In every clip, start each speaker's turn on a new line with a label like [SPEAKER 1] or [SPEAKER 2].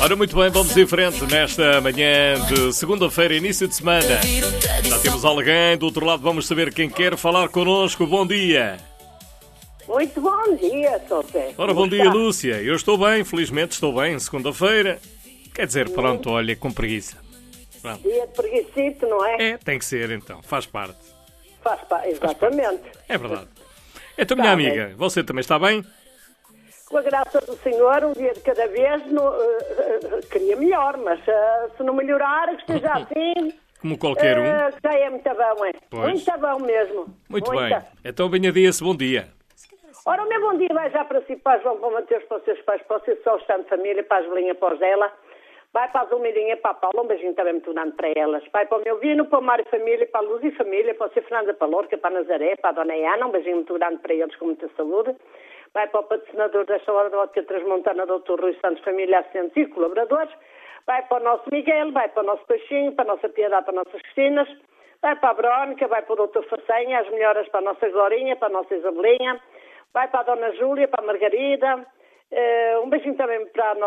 [SPEAKER 1] Ora, muito bem, vamos em frente nesta manhã de segunda-feira, início de semana. Já temos alguém do outro lado, vamos saber quem quer falar connosco. Bom dia.
[SPEAKER 2] Muito bom dia, Sofé.
[SPEAKER 1] Ora, bom dia, Lúcia. Eu estou bem, felizmente estou bem, segunda-feira. Quer dizer, pronto, olha, com preguiça. Pronto.
[SPEAKER 2] Dia de preguicito, não é?
[SPEAKER 1] É, tem que ser então, faz parte.
[SPEAKER 2] Faz parte, exatamente.
[SPEAKER 1] É verdade. Então, minha amiga, você também está bem?
[SPEAKER 2] Com a graça do Senhor, um dia de cada vez, queria melhor, mas se não melhorar, que esteja assim...
[SPEAKER 1] Como qualquer um.
[SPEAKER 2] Já é muito bom, é?
[SPEAKER 1] Pois.
[SPEAKER 2] Muito bom mesmo.
[SPEAKER 1] Muito bem. Então, benha-se, bom dia.
[SPEAKER 2] Ora, o meu bom dia vai já para si, para João, para o Mateus, para os seus pais, para o seu só estando de família, para a Belinha, para o Zela. Vai para a Zulmirinha, para a Paula, um beijinho também muito grande para elas. Vai para o meu Vino, para o Mário Família, para a Luz e Família, para o seu Fernanda Palorca, para a Nazaré, para a Dona Iana, um beijinho muito grande para eles com muita saúde. Vai para o patrocinador desta hora da Ótica Transmontana, Dr. Rui Santos, família, assistentes e colaboradores. Vai para o nosso Miguel, vai para o nosso Peixinho, para a nossa Piedade, para as nossas Cristinas. Vai para a Verónica, vai para o Dr. Façanha, as melhoras para a nossa Glorinha, para a nossa Isabelinha. Vai para a Dona Júlia, para a Margarida. Um beijinho também para a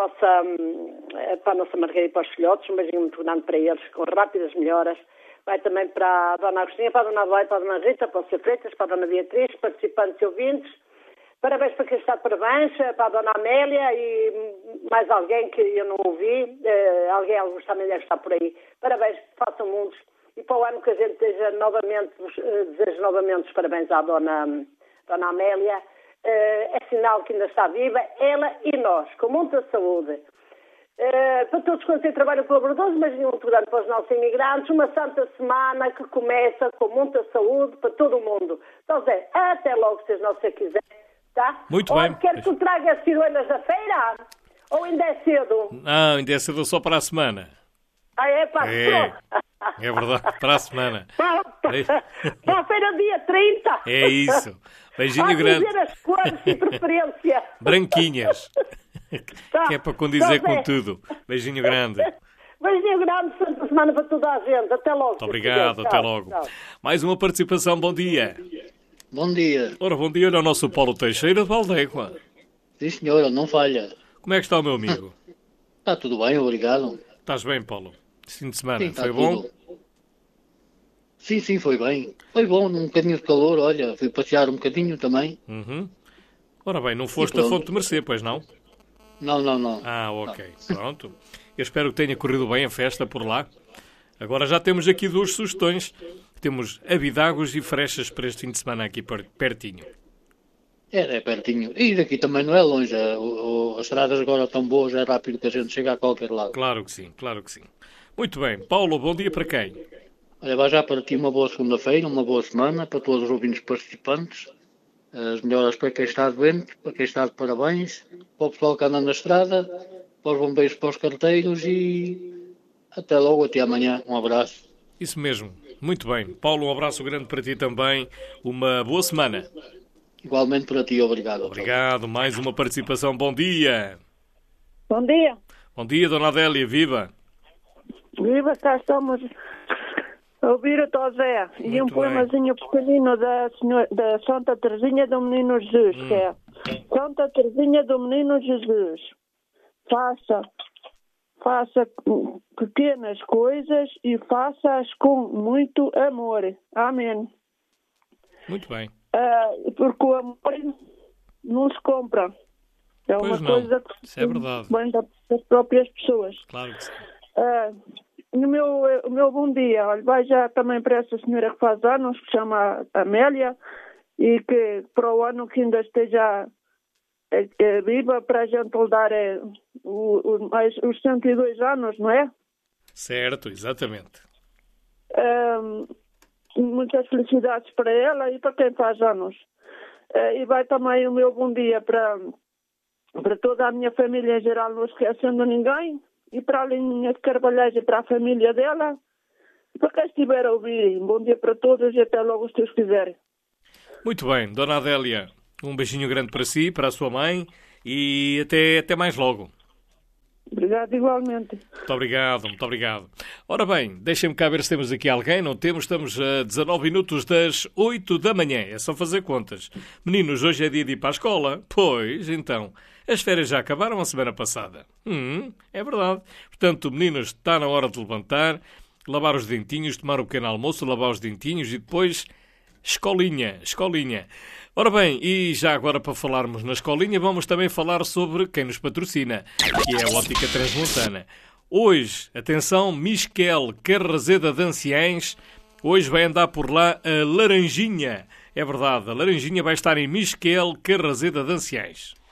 [SPEAKER 2] nossa Margarida e para os filhotes. Um beijinho muito grande para eles, com rápidas melhoras. Vai também para a Dona Agostinha, para a Dona Adelaide, para a Dona Rita, para o Sr. Freitas, para a Dona Beatriz, participantes e ouvintes. Parabéns para quem está de parabéns, para a Dona Amélia e mais alguém que eu não ouvi. Alguns também deve estar por aí. Parabéns, façam muitos. E para o ano que a gente desejo novamente os parabéns à Dona Amélia. É sinal que ainda está viva, ela e nós, com muita saúde. Para todos quantos têm trabalho colaboradores, mas muito grande para os nossos imigrantes, uma santa semana que começa com muita saúde para todo o mundo. Então, Zé, até logo, se não se quiser, tá?
[SPEAKER 1] Muito bem.
[SPEAKER 2] Quer que eu traga as ciruelas da feira? Ou ainda é cedo?
[SPEAKER 1] Não, ainda é cedo só para a semana.
[SPEAKER 2] Ah, é? Para
[SPEAKER 1] É verdade, para a semana.
[SPEAKER 2] Para a feira dia 30.
[SPEAKER 1] É isso. Beijinho grande.
[SPEAKER 2] Dizer as cores de preferência.
[SPEAKER 1] Branquinhas. Que é para condizer com tudo. Beijinho grande.
[SPEAKER 2] Beijinho grande, santa semana para toda a gente. Até logo.
[SPEAKER 1] Muito obrigado, até logo. Tchau. Mais uma participação, bom dia.
[SPEAKER 3] Bom dia.
[SPEAKER 1] Ora, bom dia, olha o nosso Paulo Teixeira de Valdecla.
[SPEAKER 3] Sim, senhora, não falha.
[SPEAKER 1] Como é que está o meu amigo?
[SPEAKER 3] Está tudo bem, obrigado.
[SPEAKER 1] Estás bem, Paulo? Este fim de semana,
[SPEAKER 3] sim,
[SPEAKER 1] foi bom?
[SPEAKER 3] Tudo. Sim, foi bem. Foi bom, um bocadinho de calor, olha, fui passear um bocadinho também.
[SPEAKER 1] Uhum. Ora bem, não foste a Fonte de Mercê, pois não?
[SPEAKER 3] Não.
[SPEAKER 1] Ah, ok, pronto. Eu espero que tenha corrido bem a festa por lá. Agora já temos aqui duas sugestões. Temos Abidagos e Frechas para este fim de semana aqui pertinho.
[SPEAKER 3] É pertinho. E daqui também não é longe. As estradas agora estão boas, é rápido que a gente chega a qualquer lado.
[SPEAKER 1] Claro que sim, claro que sim. Muito bem. Paulo, bom dia para quem?
[SPEAKER 3] Olha, vai já para ti uma boa segunda-feira, uma boa semana para todos os ouvintes participantes. As melhoras para quem está doente, para quem está de parabéns, para o pessoal que anda na estrada, para os bombeiros, para os carteiros e até logo, até amanhã. Um abraço.
[SPEAKER 1] Isso mesmo. Muito bem. Paulo, um abraço grande para ti também. Uma boa semana.
[SPEAKER 3] Igualmente para ti, obrigado.
[SPEAKER 1] Obrigado. Mais uma participação. Bom dia.
[SPEAKER 2] Bom dia.
[SPEAKER 1] Bom dia, Dona Adélia. Viva.
[SPEAKER 2] Viva, cá estamos a ouvir o Tó Zé. E um poemazinho pequenino da Santa Teresinha do Menino Jesus, que é Santa Teresinha do Menino Jesus. Faça pequenas coisas e faça-as com muito amor. Amém.
[SPEAKER 1] Muito bem.
[SPEAKER 2] Porque o amor não se compra. É
[SPEAKER 1] pois
[SPEAKER 2] uma
[SPEAKER 1] não.
[SPEAKER 2] coisa que
[SPEAKER 1] isso é verdade.
[SPEAKER 2] vem das próprias pessoas.
[SPEAKER 1] Claro que sim.
[SPEAKER 2] O meu bom dia, olha, vai já também para essa senhora que faz anos, que se chama Amélia, e que para o ano que ainda esteja viva, para a gente lhe dar os 102 anos, não é?
[SPEAKER 1] Certo, exatamente.
[SPEAKER 2] Muitas felicidades para ela e para quem faz anos. E vai também o meu bom dia para toda a minha família em geral, não esquecendo ninguém. E para a Linha de Carvalhais e para a família dela. E para quem estiver a ouvir, um bom dia para todos e até logo, se Deus quiser.
[SPEAKER 1] Muito bem, Dona Adélia, um beijinho grande para si, para a sua mãe e até mais logo.
[SPEAKER 2] Obrigada. Obrigado, igualmente.
[SPEAKER 1] Muito obrigado, muito obrigado. Ora bem, deixem-me cá ver se temos aqui alguém. Não temos, estamos a 19 minutos das 8 da manhã. É só fazer contas. Meninos, hoje é dia de ir para a escola? Pois, então. As férias já acabaram a semana passada. É verdade. Portanto, meninos, está na hora de levantar, lavar os dentinhos, tomar o pequeno almoço, lavar os dentinhos e depois... escolinha, escolinha. Ora bem, e já agora para falarmos na escolinha, vamos também falar sobre quem nos patrocina, que é a Ótica Transmontana. Hoje, atenção, Misquel Carrazeda de Anciães, hoje vai andar por lá a Laranjinha. É verdade, a Laranjinha vai estar em Misquel Carrazeda de Anciães.